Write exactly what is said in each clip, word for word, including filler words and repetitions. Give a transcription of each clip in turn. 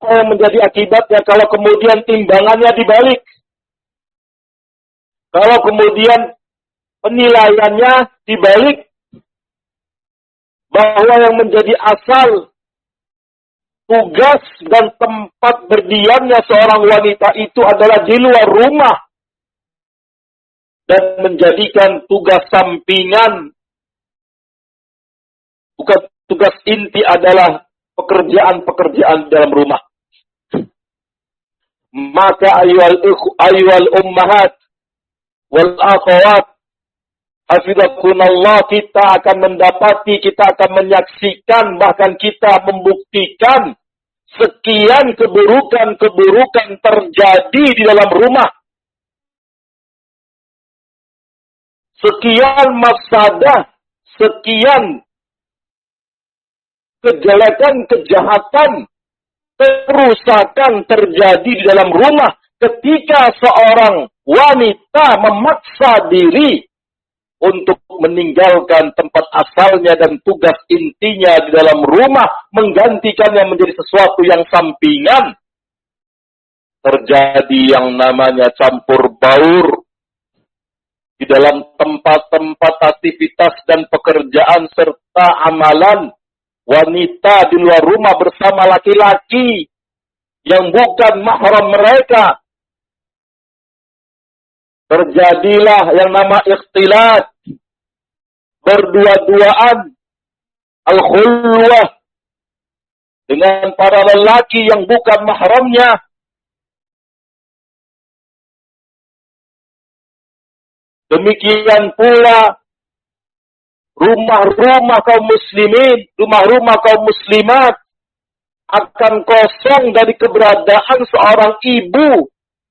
yang menjadi akibatnya kalau kemudian timbangannya dibalik? Kalau kemudian penilaiannya dibalik, bahwa yang menjadi asal tugas dan tempat berdiamnya seorang wanita itu adalah di luar rumah, dan menjadikan tugas sampingan, bukan tugas inti adalah pekerjaan-pekerjaan dalam rumah. Maka ayyuhal ayyuhal ummahat wal akhawat, hafizakunallah, kita akan mendapati, kita akan menyaksikan, bahkan kita membuktikan sekian keburukan-keburukan terjadi di dalam rumah. Sekian mafsadah, sekian kejelekan, kejahatan, kerusakan terjadi di dalam rumah ketika seorang wanita memaksa diri untuk meninggalkan tempat asalnya dan tugas intinya di dalam rumah, menggantikannya menjadi sesuatu yang sampingan. Terjadi yang namanya campur baur di dalam tempat-tempat aktivitas dan pekerjaan serta amalan. Wanita di luar rumah bersama laki-laki yang bukan mahram mereka. Terjadilah yang nama ikhtilat, berdua-duaan, al-khulwah, dengan para lelaki yang bukan mahramnya. Demikian pula rumah-rumah kaum muslimin, rumah-rumah kaum muslimat akan kosong dari keberadaan seorang ibu,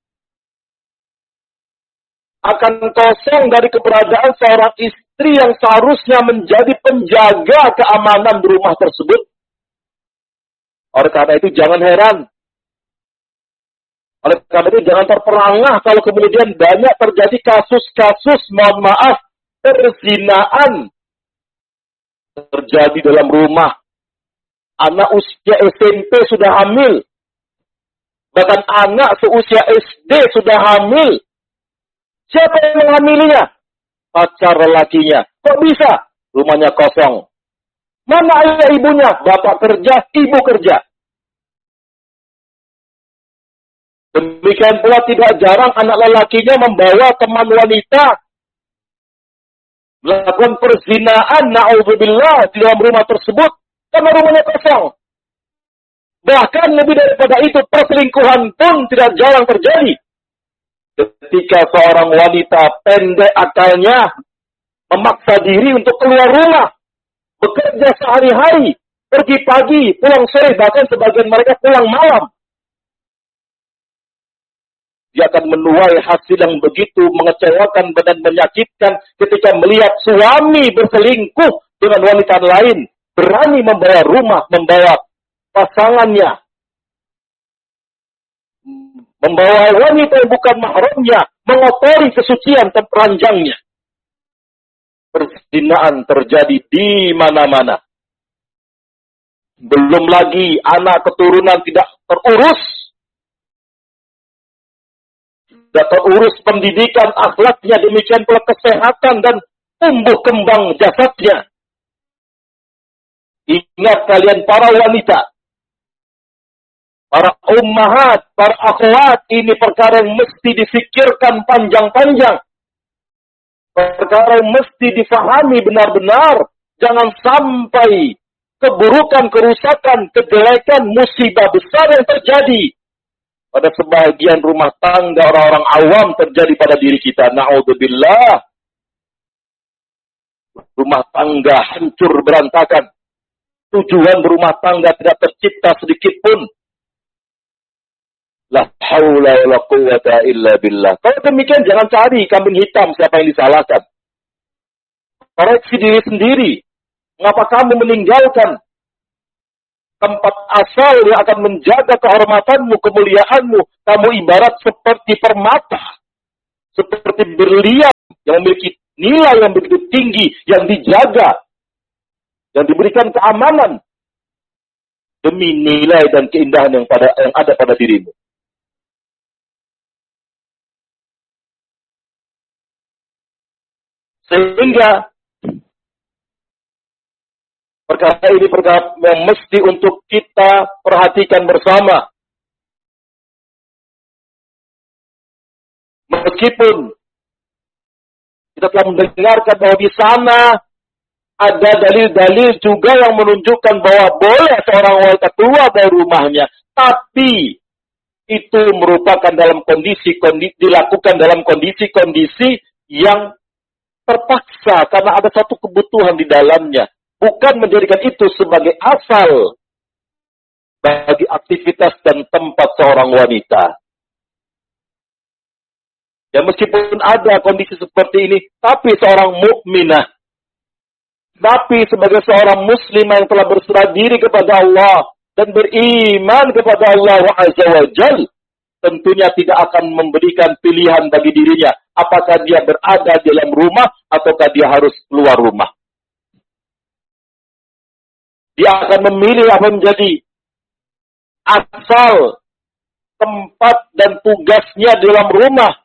akan kosong dari keberadaan seorang istri yang seharusnya menjadi penjaga keamanan di rumah tersebut. Oleh karena itu jangan heran, oleh karena itu jangan terperangah kalau kemudian banyak terjadi kasus-kasus, mohon maaf, perzinaan terjadi dalam rumah. Anak usia S M P sudah hamil. Bahkan anak seusia S D sudah hamil. Siapa yang menghamilinya? Pacar lelakinya. Kok bisa? Rumahnya kosong. Mana ayah ibunya? Bapak kerja, ibu kerja. Demikian pula tidak jarang anak lelakinya membawa teman wanita melakukan perzinaan, na'udzubillah, di dalam rumah tersebut, karena rumahnya kosong. Bahkan lebih daripada itu, perselingkuhan pun tidak jarang terjadi. Ketika seorang wanita pendek akalnya, memaksa diri untuk keluar rumah, bekerja sehari-hari, pergi pagi, pulang sore, bahkan sebagian mereka pulang malam. Dia akan menuai hasil yang begitu mengecewakan dan menyakitkan ketika melihat suami berselingkuh dengan wanita lain, berani membawa rumah, membawa pasangannya, membawa wanita yang bukan mahramnya, mengotori kesucian dan peranjangnya. Perzinaan terjadi di mana-mana. Belum lagi anak keturunan tidak terurus, tidak terurus pendidikan akhlaknya, demikian pula kesehatan dan tumbuh kembang jasadnya. Ingat kalian para wanita, para ummahat, para akhwat, ini perkara yang mesti difikirkan panjang-panjang. Perkara yang mesti difahami benar-benar. Jangan sampai keburukan, kerusakan, kejelekan, musibah besar yang terjadi pada sebagian rumah tangga orang-orang awam terjadi pada diri kita. Na'udzubillah. Rumah tangga hancur berantakan. Tujuan berumah tangga tidak tercipta sedikit pun. La haula wa la quwwata illa billah. Kalau demikian jangan cari kambing hitam siapa yang disalahkan. Koreksi diri sendiri. Mengapa kamu meninggalkan tempat asal yang akan menjaga kehormatanmu, kemuliaanmu? Kamu ibarat seperti permata, seperti berlian yang memiliki nilai yang begitu tinggi, yang dijaga, yang diberikan keamanan. demi nilai dan keindahan yang pada yang ada pada dirimu. Sehingga perkara ini perkara yang mesti untuk kita perhatikan bersama. Meskipun kita telah mendengarkan bahwa di sana ada dalil-dalil juga yang menunjukkan bahwa boleh seorang wanita keluar dari rumahnya, tapi itu merupakan dalam kondisi, kondisi dilakukan dalam kondisi-kondisi yang terpaksa karena ada satu kebutuhan di dalamnya, bukan menjadikan itu sebagai asal bagi aktivitas dan tempat seorang wanita. Ya meskipun ada kondisi seperti ini, tapi seorang mukminah, tapi sebagai seorang muslimah yang telah berserah diri kepada Allah dan beriman kepada Allah Azza wa Jalla, tentunya tidak akan memberikan pilihan bagi dirinya apakah dia berada di dalam rumah ataukah dia harus keluar rumah. Dia akan memilih apa menjadi asal tempat dan tugasnya di dalam rumah.